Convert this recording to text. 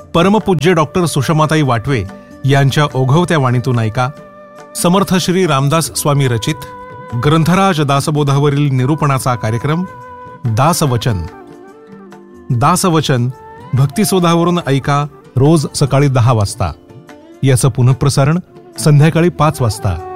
परमपूज्य डॉक्टर सुषमाताई वाटवे यांच्या ओघवत्या वाणीतून ऐका समर्थ श्री रामदास स्वामी रचित ग्रंथराज दासबोधावरील निरूपणाचा कार्यक्रम दासवचन. दासवचन भक्तिसोधावरून ऐका रोज सकाळी 10 वाजता. याचं पुनःप्रसारण संध्याकाळी 5 वाजता.